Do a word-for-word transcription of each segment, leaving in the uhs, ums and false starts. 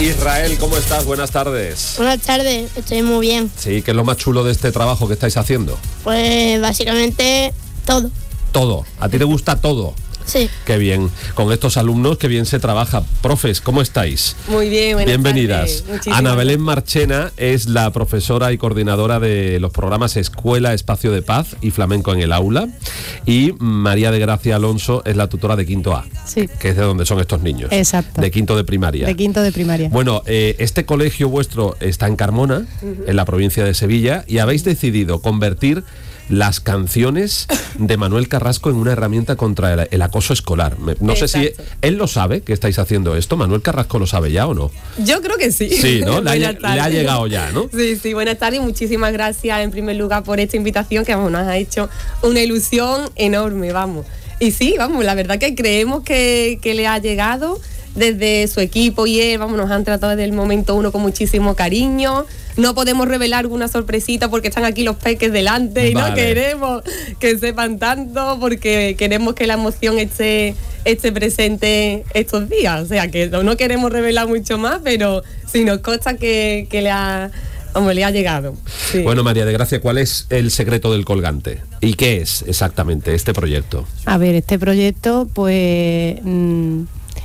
Israel, ¿cómo estás? Buenas tardes. Buenas tardes, estoy muy bien. Sí, ¿qué es lo más chulo de este trabajo que estáis haciendo? Pues básicamente todo. Todo. ¿A ti te gusta todo? Sí. Qué bien. Con estos alumnos, qué bien se trabaja. Profes, ¿cómo estáis? Muy bien, buenas Bienvenidas. tardes. Ana Belén Marchena es la profesora y coordinadora de los programas Escuela, Espacio de Paz y Flamenco en el Aula. Y María de Gracia Alonso es la tutora de Quinto A, sí, que es de donde son estos niños. Exacto. De Quinto de Primaria. De Quinto de Primaria. Bueno, eh, este colegio vuestro está en Carmona, uh-huh. en la provincia de Sevilla, y habéis decidido convertir las canciones de Manuel Carrasco en una herramienta contra el, el acoso escolar. No Exacto. sé si él lo sabe que estáis haciendo esto. ¿Manuel Carrasco lo sabe ya o no? Yo creo que sí. Sí, ¿no? Le ha, le ha llegado ya, ¿no? Sí, sí, buenas tardes y muchísimas gracias en primer lugar por esta invitación que vamos, nos ha hecho una ilusión enorme, vamos. Y sí, vamos, la verdad que creemos que, que le ha llegado desde su equipo y él, vamos, nos han tratado desde el momento uno con muchísimo cariño. No podemos revelar alguna sorpresita porque están aquí los peques delante y vale. no queremos que sepan tanto porque queremos que la emoción esté, esté presente estos días. O sea, que no, no queremos revelar mucho más, pero sí nos consta que, que le ha... Hombre, le ha llegado. Sí. Bueno, María de Gracia, ¿cuál es el secreto del colgante? ¿Y qué es exactamente este proyecto? A ver, este proyecto, pues, mmm,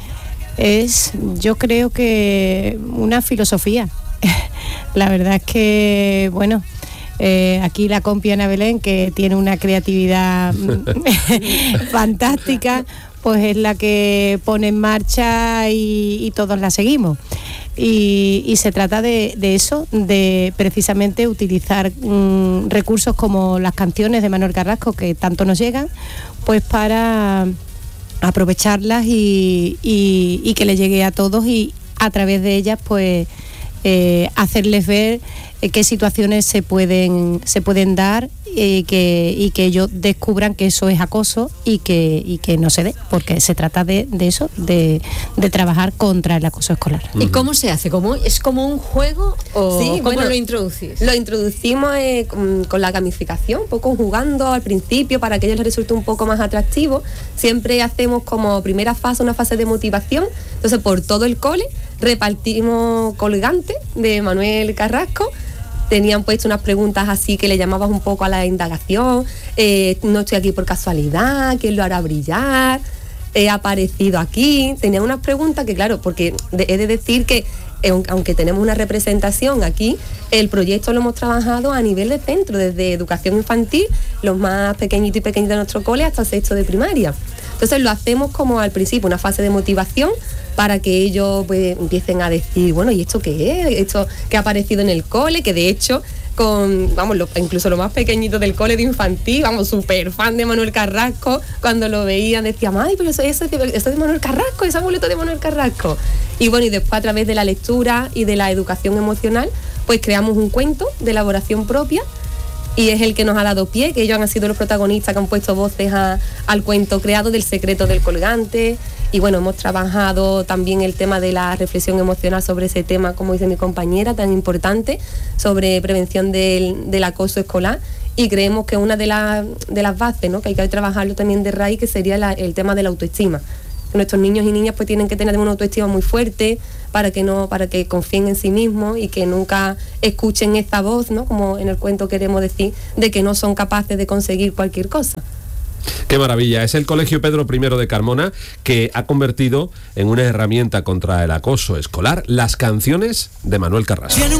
es, yo creo que una filosofía. La verdad es que, bueno, eh, aquí la compi Ana Belén, que tiene una creatividad fantástica, pues es la que pone en marcha y, y todos la seguimos. Y, y se trata de, de eso, de precisamente utilizar mmm, recursos como las canciones de Manuel Carrasco, que tanto nos llegan, pues para aprovecharlas y, y, y que le llegue a todos y a través de ellas, pues, Eh, hacerles ver eh, qué situaciones se pueden se pueden dar y que, y que ellos descubran que eso es acoso y que, y que no se dé, porque se trata de, de eso, de, de trabajar contra el acoso escolar. ¿Y cómo se hace? ¿Cómo, ¿Es como un juego o sí, cómo bueno, lo introducís? Lo introducimos eh, con, con la gamificación, un poco jugando al principio para que a ellos les resulte un poco más atractivo. Siempre hacemos como primera fase una fase de motivación, entonces por todo el cole repartimos colgantes de Manuel Carrasco. Tenían puesto unas preguntas así que le llamabas un poco a la indagación, eh, no estoy aquí por casualidad, ¿quién lo hará brillar? He aparecido aquí. Tenían unas preguntas que, claro, porque de, he de decir que eh, aunque tenemos una representación aquí, el proyecto lo hemos trabajado a nivel de centro, desde educación infantil, los más pequeñitos y pequeñitos de nuestro cole, hasta el sexto de primaria. Entonces lo hacemos como al principio, una fase de motivación, para que ellos pues empiecen a decir, bueno, ¿y esto qué es? Esto que ha aparecido en el cole, que de hecho, con vamos, lo, incluso los más pequeñitos del cole de infantil, vamos, súper fan de Manuel Carrasco, cuando lo veían decían, ay, pero eso, eso, eso es de Manuel Carrasco, ese amuleto de Manuel Carrasco. Y bueno, y después a través de la lectura y de la educación emocional, pues creamos un cuento de elaboración propia, y es el que nos ha dado pie, que ellos han sido los protagonistas que han puesto voces a, al cuento creado del secreto del colgante. Y bueno, hemos trabajado también el tema de la reflexión emocional sobre ese tema, como dice mi compañera, tan importante, sobre prevención del, del acoso escolar. Y creemos que una de, la, de las bases, ¿no?, que hay que trabajarlo también de raíz, que sería la, el tema de la autoestima. Nuestros niños y niñas pues tienen que tener una autoestima muy fuerte para que no para que confíen en sí mismos y que nunca escuchen esta voz, ¿no?, como en el cuento queremos decir, de que no son capaces de conseguir cualquier cosa. Qué maravilla, es el Colegio Pedro primero de Carmona que ha convertido en una herramienta contra el acoso escolar las canciones de Manuel Carrasco.